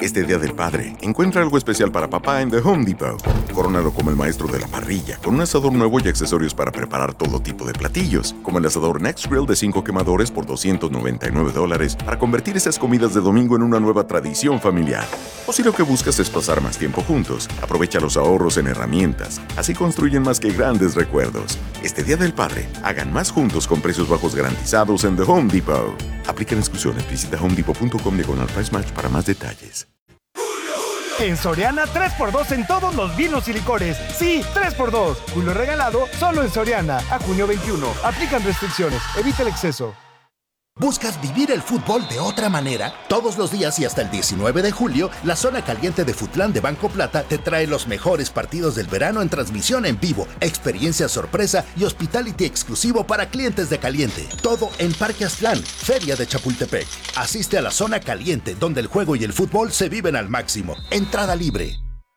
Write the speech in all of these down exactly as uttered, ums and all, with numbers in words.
Este Día del Padre, encuentra algo especial para papá en The Home Depot. Corónalo como el maestro de la parrilla, con un asador nuevo y accesorios para preparar todo tipo de platillos, como el asador Next Grill de cinco quemadores por doscientos noventa y nueve dólares para convertir esas comidas de domingo en una nueva tradición familiar. O si lo que buscas es pasar más tiempo juntos, aprovecha los ahorros en herramientas, así construyen más que grandes recuerdos. Este Día del Padre, hagan más juntos con precios bajos garantizados en The Home Depot. Aplican exclusiones, visita homedepot punto com diagonal price match para más detalles. En Soriana, tres por dos en todos los vinos y licores. Sí, tres por dos. Julio regalado solo en Soriana. A junio veintiuno. Aplican restricciones. Evita el exceso. ¿Buscas vivir el fútbol de otra manera? Todos los días y hasta el diecinueve de julio, la zona caliente de Futlán de Banco Plata te trae los mejores partidos del verano en transmisión en vivo, experiencia sorpresa y hospitality exclusivo para clientes de Caliente. Todo en Parque Aztlán, Feria de Chapultepec. Asiste a la zona caliente, donde el juego y el fútbol se viven al máximo. Entrada libre.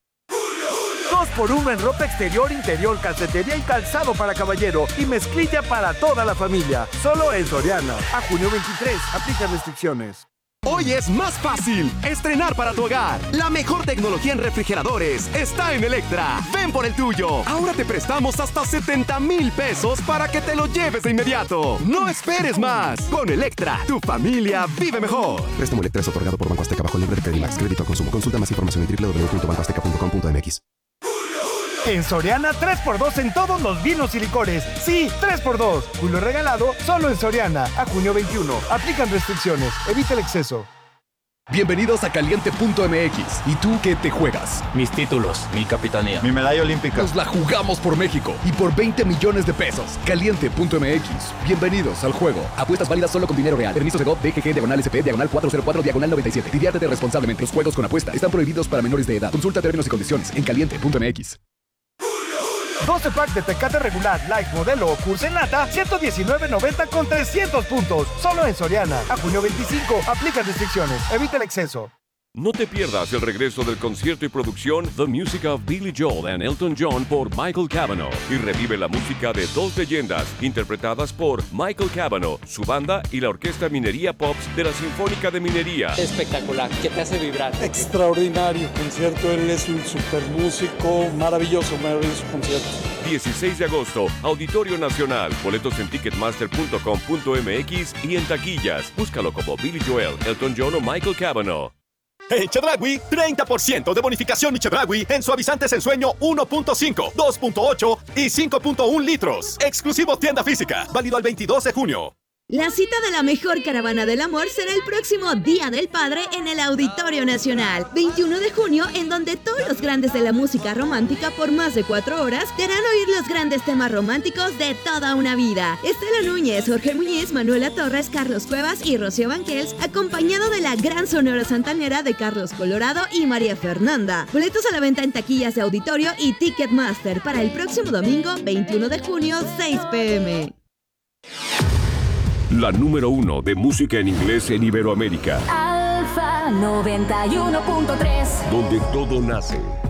dos por uno en ropa exterior, interior, calcetería y calzado para caballero y mezclilla para toda la familia. Solo en Soriana. A junio veintitrés. Aplica restricciones. Hoy es más fácil estrenar para tu hogar. La mejor tecnología en refrigeradores está en Electra. Ven por el tuyo. Ahora te prestamos hasta setenta mil pesos para que te lo lleves de inmediato. No esperes más. Con Electra, tu familia vive mejor. Préstamo Electra es otorgado por Banco Azteca bajo el nombre de Credimax. Crédito al consumo. Consulta más información en doble u doble u doble u punto banco azteca punto com punto m x. En Soriana, tres por dos en todos los vinos y licores. Sí, tres por dos. Julio regalado solo en Soriana. A junio veintiuno. Aplican restricciones. Evita el exceso. Bienvenidos a Caliente punto m x. ¿Y tú qué te juegas? Mis títulos, mi capitanía, mi medalla olímpica. Nos la jugamos por México y por veinte millones de pesos. Caliente punto m x. Bienvenidos al juego. Apuestas válidas solo con dinero real. Permiso Segov, D G G, diagonal S P, diagonal cuatrocientos cuatro, diagonal noventa y siete. Diviértete responsablemente. Los juegos con apuesta están prohibidos para menores de edad. Consulta términos y condiciones en Caliente punto m x. doce pack de Tecate regular, light, modelo o curse en lata, ciento diecinueve noventa con trescientos puntos. Solo en Soriana. A junio veinticinco. Aplican restricciones. Evita el exceso. No te pierdas el regreso del concierto y producción The Music of Billy Joel and Elton John por Michael Cavanaugh y revive la música de dos leyendas interpretadas por Michael Cavanaugh, su banda y la Orquesta Minería Pops de la Sinfónica de Minería. Espectacular, que te hace vibrar. Extraordinario concierto, él es un super músico, maravilloso, maravilloso concierto. dieciséis de agosto, Auditorio Nacional, boletos en ticketmaster punto com punto m x y en taquillas. Búscalo como Billy Joel, Elton John o Michael Cavanaugh. En Chedraui, treinta por ciento de bonificación y Chedraui en suavizantes en sueño uno punto cinco, dos punto ocho y cinco punto uno litros. Exclusivo tienda física, válido al veintidós de junio. La cita de la mejor caravana del amor será el próximo Día del Padre en el Auditorio Nacional, veintiuno de junio, en donde todos los grandes de la música romántica por más de cuatro horas te harán oír los grandes temas románticos de toda una vida. Estela Núñez, Jorge Muñiz, Manuela Torres, Carlos Cuevas y Rocío Banquels, acompañado de la gran sonora santanera de Carlos Colorado y María Fernanda. Boletos a la venta en taquillas de Auditorio y Ticketmaster para el próximo domingo, veintiuno de junio, seis p m La número uno de música en inglés en Iberoamérica. Alfa noventa y uno punto tres. Donde todo nace.